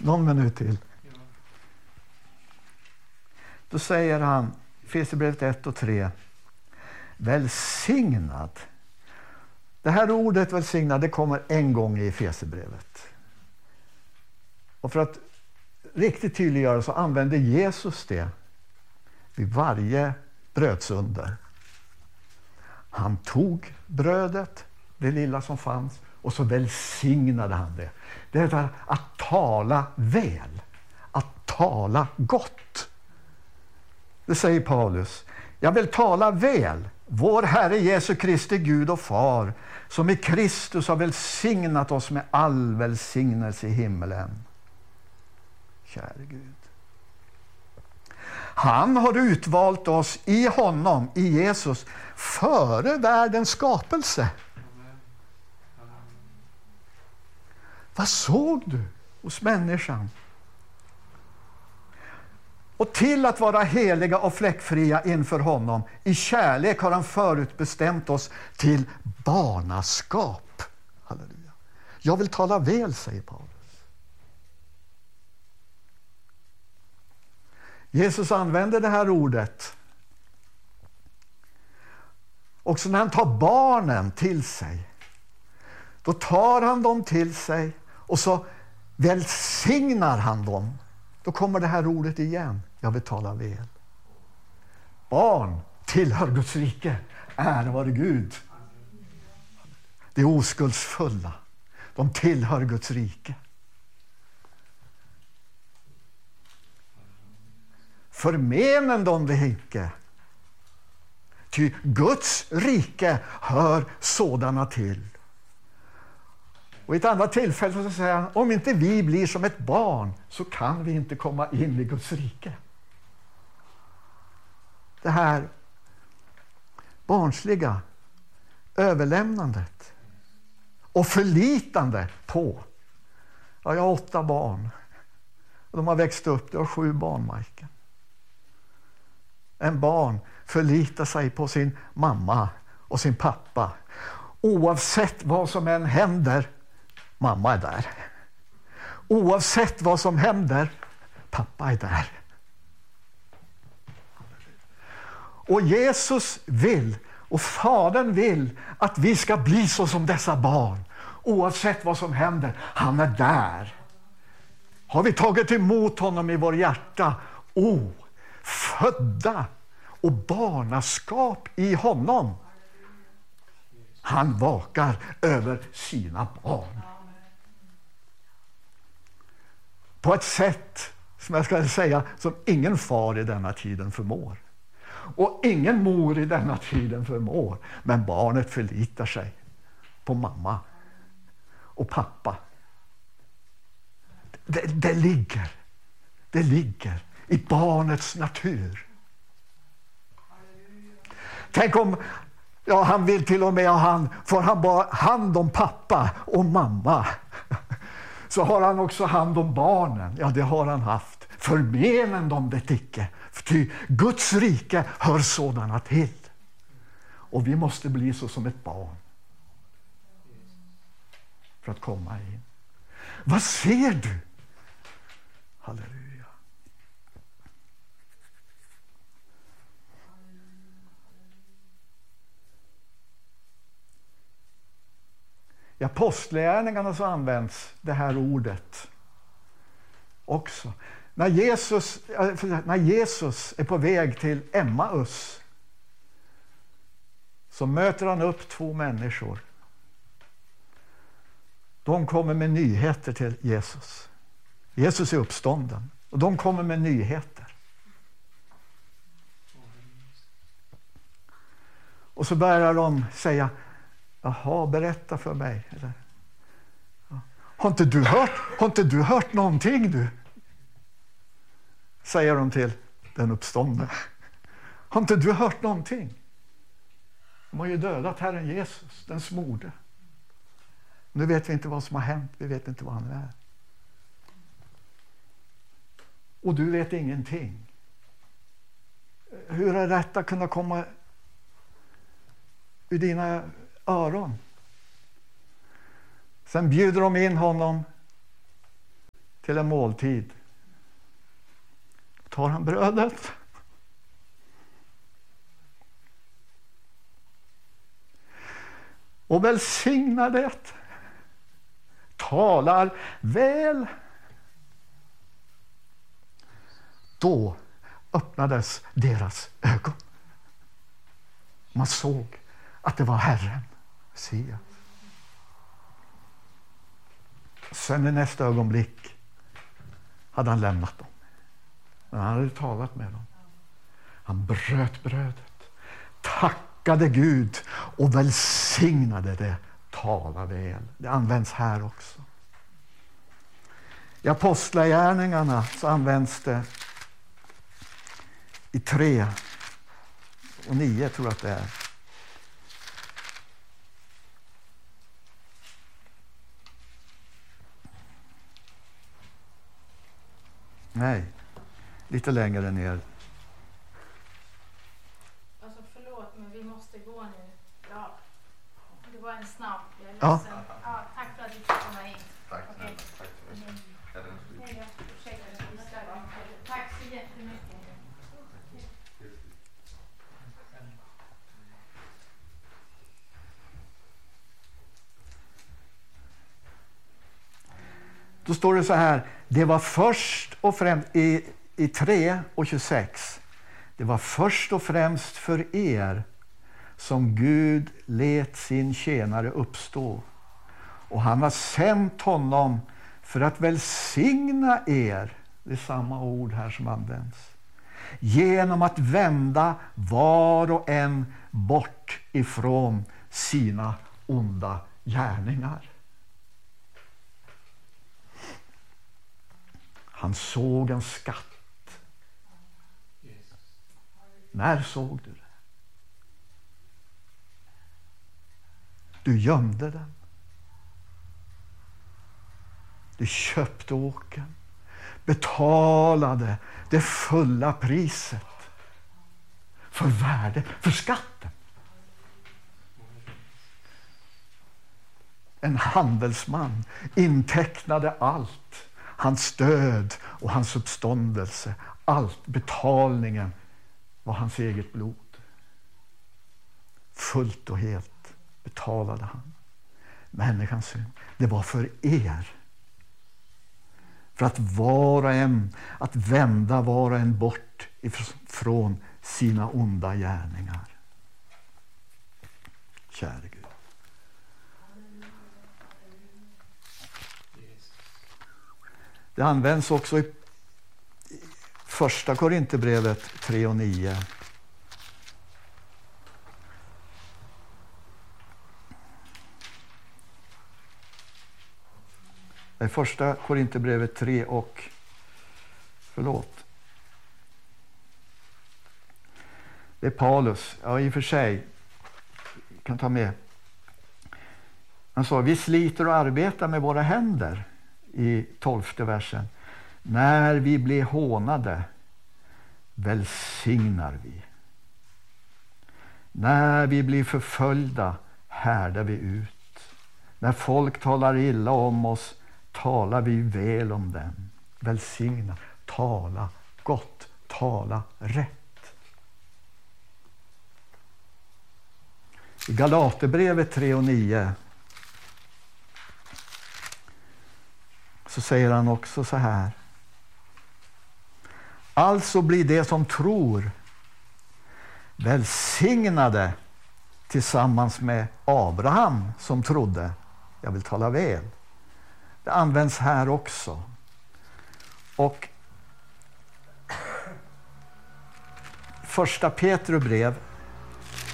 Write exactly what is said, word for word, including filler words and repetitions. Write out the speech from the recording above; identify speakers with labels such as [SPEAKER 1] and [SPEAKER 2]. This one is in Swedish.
[SPEAKER 1] Någon minut till. Då säger han, Efesierbrevet ett och tre. Välsignad. Det här ordet välsignad, det kommer en gång i Efesierbrevet. Och för att riktigt tydliggöra så använder Jesus det vid varje brödsunder. Han tog brödet, det lilla som fanns, och så välsignade han det. Det är att tala väl, att tala gott. Det säger Paulus. Jag vill tala väl. Vår Herre Jesu Kristi Gud och Far, som i Kristus har välsignat oss med all välsignelse i himmelen. Käre Gud. Han har utvalt oss i honom, i Jesus, före världens skapelse. Vad såg du hos människan? Och till att vara heliga och fläckfria inför honom. I kärlek har han förutbestämt oss till barnaskap. Halleluja. Jag vill tala väl, säger Paulus. Jesus använder det här ordet. Också när han tar barnen till sig. Då tar han dem till sig och så välsignar han dem. Då kommer det här ordet igen. Jag vill tala väl. Barn tillhör Guds rike. Ära vare Gud. Det är oskuldsfulla. De tillhör Guds rike. Förmenen de det icke. Ty Guds rike hör sådana till. Och i ett annat tillfälle så säger han, om inte vi blir som ett barn så kan vi inte komma in i Guds rike. Det här barnsliga överlämnandet och förlitande på. Ja, jag har åtta barn. De har växt upp, det har sju barn, Majken. En barn förlitar sig på sin mamma och sin pappa. Oavsett vad som än händer, mamma är där. Oavsett vad som händer, pappa är där. Och Jesus vill, och Fadern vill, att vi ska bli så som dessa barn. Oavsett vad som händer, han är där. Har vi tagit emot honom i vår hjärta? Oh, födda och barnaskap i honom. Han vakar över sina barn. På ett sätt som jag ska säga som ingen far i denna tiden förmår. Och ingen mor i denna tiden förmår. Men barnet förlitar sig på mamma och pappa. Det, det ligger. Det ligger i barnets natur. Tänk om ja, han vill till och med ha han, får han bara hand om pappa och mamma. Så har han också hand om barnen. Ja, det har han haft. Förmenen de det icke. Ty Guds rike hör sådana till. Och vi måste bli så som ett barn. För att komma in. Vad ser du? Halleluja. I apostlagärningarna så används det här ordet också. När Jesus, när Jesus är på väg till Emmaus så möter han upp två människor. De kommer med nyheter till Jesus. Jesus är uppstånden och de kommer med nyheter. Och så börjar de säga, jaha, berätta för mig. Eller, ja. Har inte du hört, har inte du hört någonting du? Säger de till den uppståndne. Har inte du hört någonting? De har ju dödat Herren Jesus, den smorde. Nu vet vi inte vad som har hänt, vi vet inte vad han är. Och du vet ingenting. Hur är detta kunna komma ur dina öron? Sen bjuder de in honom till till en måltid. Tar han brödet. Och välsignar det. Talar väl. Då öppnades deras ögon. Man såg att det var Herren. Se. Sen i nästa ögonblick hade han lämnat dem. Men han hade talat med dem. Han bröt brödet. Tackade Gud och välsignade det. Tala väl. Det används här också. I apostlagärningarna så används det i tre och nio tror jag att det är. Nej, lite längre ner.
[SPEAKER 2] Alltså förlåt, men vi måste gå nu. Ja, det var en snabb. Jag är
[SPEAKER 1] Ja.
[SPEAKER 2] ledsen. Ja, tack för att du fick komma in.
[SPEAKER 3] Tack
[SPEAKER 2] Okej.
[SPEAKER 3] snälla. Tack för det.
[SPEAKER 2] Nej, jag ursäktar. Vi stör. Tack så jättemycket.
[SPEAKER 1] Då står det så här. Det var först och främst i, i tre och tjugosex. Det var först och främst för er som Gud lät sin tjänare uppstå. Och han har sänt honom för att välsigna er. Det är samma ord här som används. Genom att vända var och en bort ifrån sina onda gärningar. Han såg en skatt. När såg du det? Du gömde den. Du köpte åkern. Betalade det fulla priset. För värde, för skatten. En handelsman intecknade allt. Hans död och hans uppståndelse. Allt, betalningen var hans eget blod. Fullt och helt betalade han. Människans synd. Det var för er. För att var och en, att vända var och en bort ifrån sina onda gärningar. Kära Gud. Det används också i första Korinthierbrevet tre och nio. Det är första Korinthierbrevet tre och förlåt. Det är Paulus. Ja, i och för sig kan ta med. Han sa, vi sliter och arbetar med våra händer. I tolfte versen. När vi blir hånade välsignar vi. När vi blir förföljda härdar vi ut. När folk talar illa om oss talar vi väl om dem. Välsigna, tala gott, tala rätt. I Galaterbrevet tre och nio så säger han också så här. Alltså blir det som tror välsignade tillsammans med Abraham som trodde. Jag vill tala väl. Det används här också. Och första Petrus brev